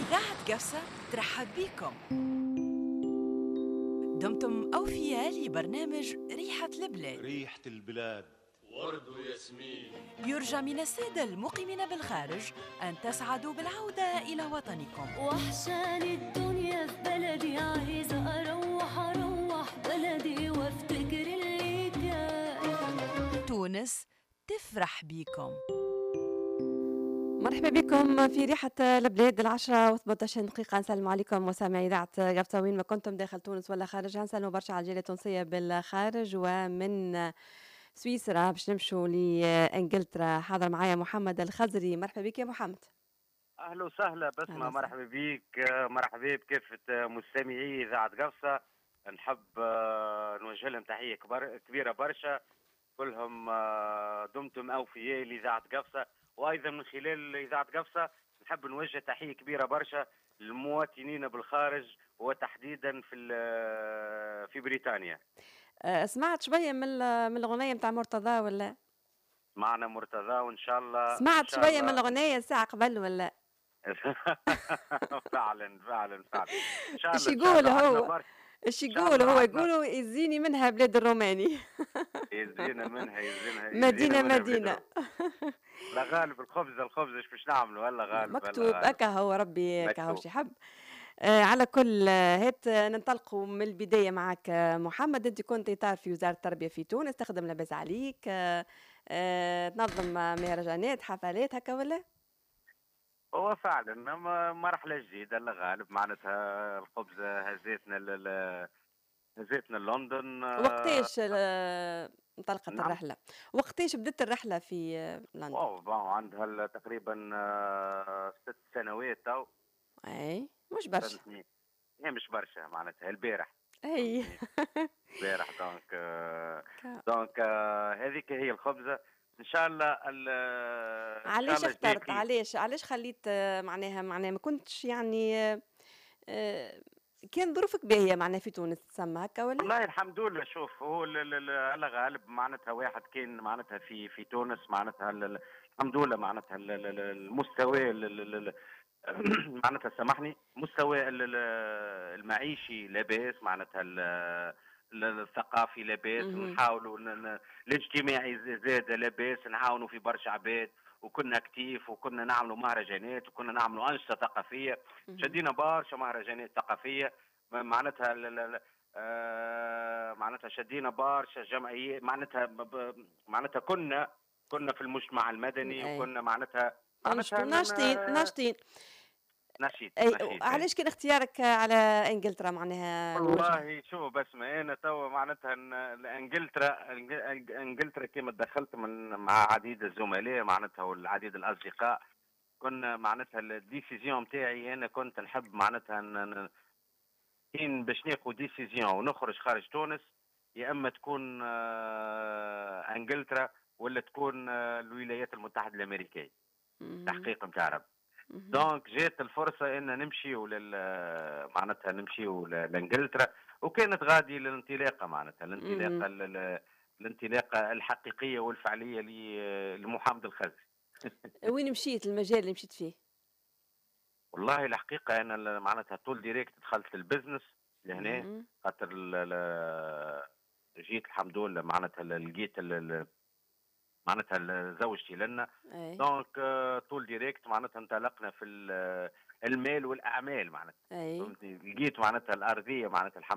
إذاعة قفصة ترحب بكم. دمتم أوفياء لبرنامج ريحة البلاد. ريحة البلاد ورد وياسمين. يرجى من السادة المقيمين بالخارج أن تسعدوا بالعودة إلى وطنكم. وحشاني الدنيا في بلدي، عايزة أروح بلدي وافتكر اللي كان. تونس تفرح بكم. مرحبا بكم في ريحة البلاد 10:18. نسلم عليكم مستمعي إذاعة قفصة وين ما كنتم داخل تونس ولا خارجها. نسلموا برشا على الجالية التونسية بالخارج ومن سويسرا باش نمشوا لإنجلترا. حاضر معايا محمد الخزري. مرحبا بك يا محمد. اهلا وسهلا بسمة. مرحبا بك، مرحبا بكافة مستمعي اذاعه قفصه. نحب نوجه لهم تحيه كبيره برشا. كلهم دمتم اوفياء لاذاعه قفصه، وايضا من خلال اذاعه قفصه نحب نوجه تحيه كبيره برشا للمواطنين بالخارج وتحديدا في بريطانيا. سمعت شوية من الأغنية متاع مرتضى ولا؟ معنا مرتضى وان شاء الله. سمعت شوية من الأغنية ساعة قبل ولا؟ فعلا فعلا فعلا. ان شاء الله. ايش يقول هو؟ ايش يقولوا يزيني منها بلاد الروماني. يزينا منها مدينة لا غالب الخبز ايش باش نعملوا هلا غالب مكتوب هكا هو ربي هكا هو مكتوب. شي حب. على كل هات ننطلقوا من البداية معك محمد. انت كنت اطار في وزارة التربية في تونس، تخدم لاباس عليك، تنظم مهرجانات حفلات هكا ولا؟ هو فعلا مرحلة جديدة لا غالب معناتها الخبز هزيتنا لندن. وقتاش انطلقت نعم. الرحلة؟ وقتاش بدت الرحلة في لندن؟ عندها تقريبا 6 سنوات تو. اي مش برشا. فهمتني، هي مش برشا معناتها البارح. اي البارح دونك هذيك هي الخبزة. ان شاء الله علاش اخترت؟ علاش خليت معناها ما كنتش يعني كان ظروفك باهية معناها في تونس تسمى هكا ولا؟ والله الحمد لله. شوف هو على غالب معناتها واحد كان معناتها في تونس معناتها الحمد لله معناتها المستوى معناتها سامحني مستوى المعيشي لاباس معناتها الثقافي لاباس. نحاولوا الاجتماعي زاد لاباس. نعاونوا في برشا عباد وكنا اكتيف وكنا نعملوا مهرجانات وكنا نعملوا انشطه ثقافيه. شدينا برشا مهرجانات ثقافيه معناتها معناتها شدينا برشا جمعيات معناتها كنا في المجتمع المدني وكنا معناتها ناشطين. نشيط. علاش كان اختيارك على انجلترا معناها؟ والله شوف بسمة انا توا معناتها انجلترا كما دخلت مع عديد الزملاء معناتها والعديد الاصدقاء. كنا معناتها الديسيزيون نتاعي انا كنت نحب معناتها كاين باش ناخذ ديسيزيون ونخرج خارج تونس، يا اما تكون انجلترا ولا تكون الولايات المتحده الامريكيه. تحقيق نتاع رب. دونك جات الفرصه ان نمشيو معناتها نمشيو لانجلترا، وكانت غادي للانطلاقه معناتها الانطلاقه الحقيقيه والفعليه لمحمد الخزري. وين مشيت؟ المجال اللي مشيت فيه؟ والله الحقيقه انا معناتها طول ديريكت دخلت البزنس لهنا، خاطر جيت الحمد لله معناتها لقيت معناتها زوجتي لنا. دونك طول ديريكت معناتها انطلقنا في المال والاعمال معناتها. فهمتني، لقيت معناتها الارضيه معناتها الحمد